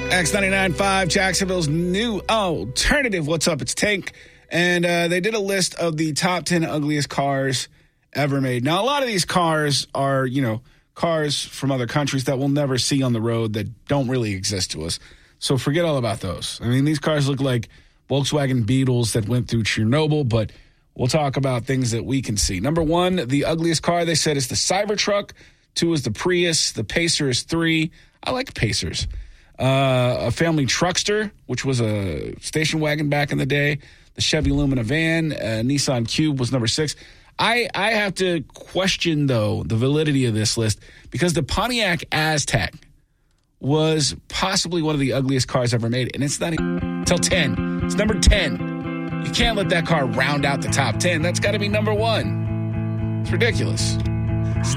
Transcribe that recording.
X99.5, Jacksonville's new alternative. What's up? It's Tank. And they did a list of the top 10 ugliest cars ever made. Now, a lot of these cars are, cars from other countries that we'll never see on the road that don't really exist to us. So forget all about those. I mean, these cars look like Volkswagen Beetles that went through Chernobyl, but we'll talk about things that we can see. Number one, the ugliest car, they said, is the Cybertruck. 2 is the Prius. The Pacer is 3. I like Pacers. A family truckster, which was a station wagon back in the day. The Chevy Lumina van. Nissan Cube was number 6. I have to question, though, the validity of this list because the Pontiac Aztek was possibly one of the ugliest cars ever made, and it's not until 10. It's number 10. You can't let that car round out the top 10. That's got to be number 1. It's ridiculous.